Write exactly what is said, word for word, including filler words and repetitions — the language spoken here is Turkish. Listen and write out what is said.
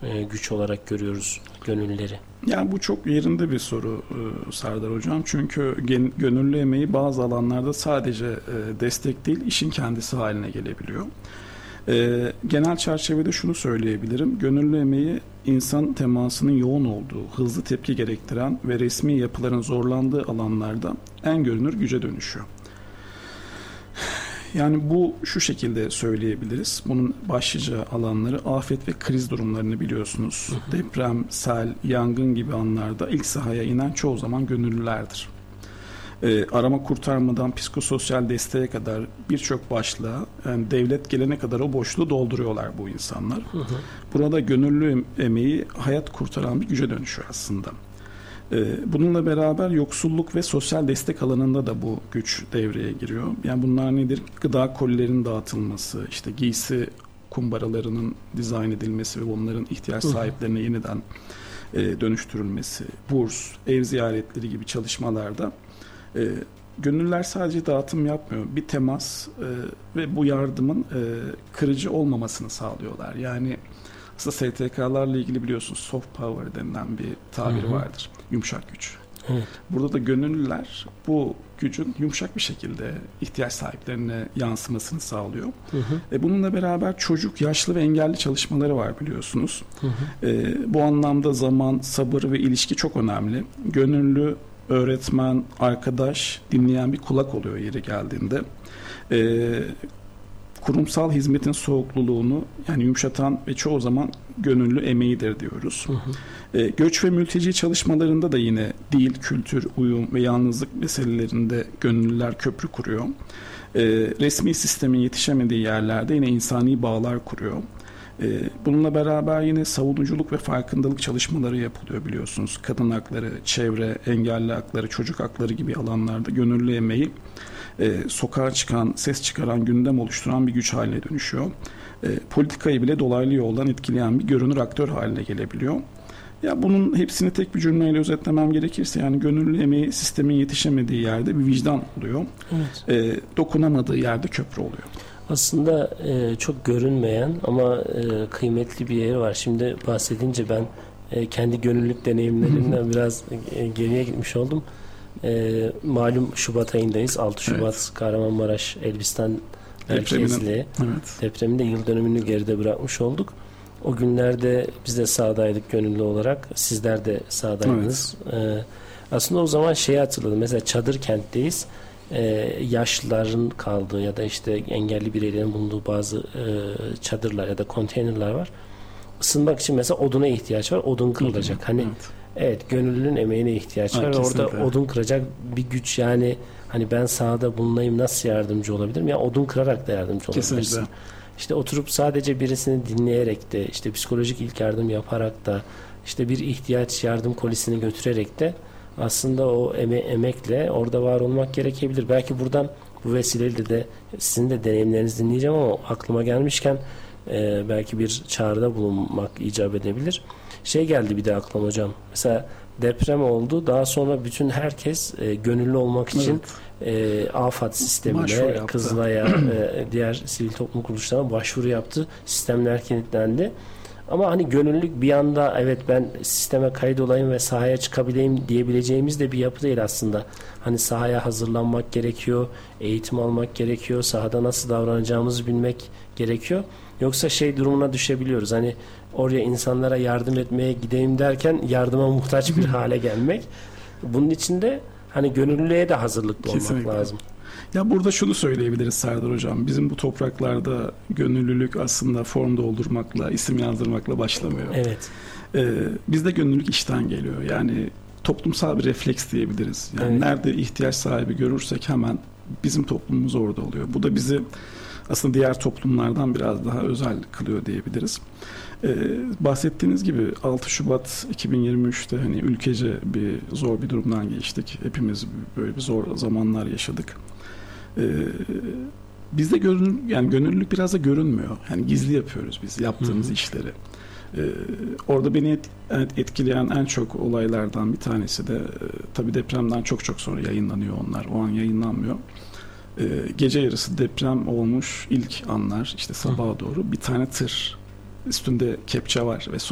e, güç olarak görüyoruz gönüllüleri? Yani bu çok yerinde bir soru e, Serdar Hocam. Çünkü gen, gönüllü emeği bazı alanlarda sadece e, destek değil, işin kendisi haline gelebiliyor. E, genel çerçevede şunu söyleyebilirim. Gönüllü emeği insan temasının yoğun olduğu, hızlı tepki gerektiren ve resmi yapıların zorlandığı alanlarda en görünür güce dönüşüyor. Yani bu şu şekilde söyleyebiliriz. Bunun başlıca alanları afet ve kriz durumlarını biliyorsunuz. Hı hı. Deprem, sel, yangın gibi anlarda ilk sahaya inen çoğu zaman gönüllülerdir. Ee, arama kurtarmadan psikososyal desteğe kadar birçok başlığa, yani devlet gelene kadar o boşluğu dolduruyorlar bu insanlar. Hı hı. Burada gönüllü emeği hayat kurtaran bir güce dönüşüyor aslında. Bununla beraber yoksulluk ve sosyal destek alanında da bu güç devreye giriyor. Yani bunlar nedir? Gıda kolilerinin dağıtılması, işte giysi kumbaralarının dizayn edilmesi ve onların ihtiyaç sahiplerine yeniden dönüştürülmesi, burs, ev ziyaretleri gibi çalışmalarda gönüllüler sadece dağıtım yapmıyor. Bir temas ve bu yardımın kırıcı olmamasını sağlıyorlar. Yani aslında S T K'larla ilgili biliyorsunuz soft power denilen bir tabir vardır. Yumuşak güç. Evet. Burada da gönüllüler bu gücün yumuşak bir şekilde ihtiyaç sahiplerine yansımasını sağlıyor. Hı hı. E bununla beraber çocuk, yaşlı ve engelli çalışmaları var biliyorsunuz. Hı hı. E, bu anlamda zaman, sabır ve ilişki çok önemli. Gönüllü, öğretmen, arkadaş, dinleyen bir kulak oluyor yeri geldiğinde. E, kurumsal hizmetin soğukluluğunu yani yumuşatan ve çoğu zaman gönüllü emeğidir diyoruz. Hı hı. E, göç ve mülteci çalışmalarında da yine dil, kültür, uyum ve yalnızlık meselelerinde gönüllüler köprü kuruyor. E, resmi sistemin yetişemediği yerlerde yine insani bağlar kuruyor. E, bununla beraber yine savunuculuk ve farkındalık çalışmaları yapılıyor biliyorsunuz. Kadın hakları, çevre, engelli hakları, çocuk hakları gibi alanlarda gönüllü emeği E, sokağa çıkan, ses çıkaran, gündem oluşturan bir güç haline dönüşüyor. E, politikayı bile dolaylı yoldan etkileyen bir görünür aktör haline gelebiliyor. Ya bunun hepsini tek bir cümleyle özetlemem gerekirse yani gönüllü emeği sistemin yetişemediği yerde bir vicdan oluyor. Evet. E, dokunamadığı yerde köprü oluyor. Aslında e, çok görünmeyen ama e, kıymetli bir yeri var. Şimdi bahsedince ben e, kendi gönüllülük deneyimlerimden biraz e, geriye gitmiş oldum. E, malum Şubat ayındayız. altı Şubat evet. Kahramanmaraş Elbistan merkezli evet. depreminde yıl dönümünü geride bırakmış olduk. O günlerde biz de sahadaydık gönüllü olarak. Sizler de sahadaydınız. Evet. E, aslında o zaman şeyi hatırladım. Mesela çadır kentteyiz. E, yaşlıların kaldığı ya da işte engelli bireylerin bulunduğu bazı e, çadırlar ya da konteynerler var. Isınmak için mesela oduna ihtiyaç var. Odun kırılacak. Hı hı. Hani evet. Evet, gönüllünün emeğine ihtiyaç var. Ha, orada odun kıracak bir güç yani hani ben sahada bulunayım nasıl yardımcı olabilirim? Ya yani odun kırarak da yardımcı olabilirsin. Kesinlikle. İşte oturup sadece birisini dinleyerek de işte psikolojik ilk yardım yaparak da işte bir ihtiyaç yardım kolisini götürerek de aslında o eme emekle orada var olmak gerekebilir. Belki buradan bu vesileyle de sizin de deneyimlerinizi dinleyeceğim ama aklıma gelmişken e, belki bir çağrıda bulunmak icap edebilir. Şey geldi bir de aklıma hocam. Mesela deprem oldu. Daha sonra bütün herkes e, gönüllü olmak için evet. e, AFAD sistemine, Kızılay'a, e, diğer sivil toplum kuruluşlarına başvuru yaptı. Sistemler kilitlendi. Ama hani gönüllülük bir anda evet ben sisteme kaydolayım ve sahaya çıkabileyim diyebileceğimiz de bir yapı değil aslında. Hani sahaya hazırlanmak gerekiyor, eğitim almak gerekiyor, sahada nasıl davranacağımızı bilmek gerekiyor. Yoksa şey durumuna düşebiliyoruz. Hani oraya insanlara yardım etmeye gideyim derken yardıma muhtaç bir hale gelmek. Bunun için de hani gönüllülüğe de hazırlıklı Kesinlikle. olmak lazım. Ya burada şunu söyleyebiliriz Serdar Hocam. Bizim bu topraklarda gönüllülük aslında form doldurmakla, isim yazdırmakla başlamıyor. Evet. Ee, bizde gönüllülük işten geliyor. Yani toplumsal bir refleks diyebiliriz. Yani evet. nerede ihtiyaç sahibi görürsek hemen bizim toplumumuz orada oluyor. Bu da bizi aslında diğer toplumlardan biraz daha özel kılıyor diyebiliriz. Ee, bahsettiğiniz gibi altı Şubat iki bin yirmi üçte hani ülkece bir zor bir durumdan geçtik. Hepimiz böyle bir zor zamanlar yaşadık. Ee, bizde görün, yani gönüllülük biraz da görünmüyor. Yani gizli yapıyoruz biz yaptığımız Hı-hı. işleri. Ee, orada beni et, etkileyen en çok olaylardan bir tanesi de e, tabii depremden çok çok sonra yayınlanıyor onlar. O an yayınlanmıyor. Ee, gece yarısı deprem olmuş ilk anlar işte sabaha doğru bir tane tır üstünde kepçe var ve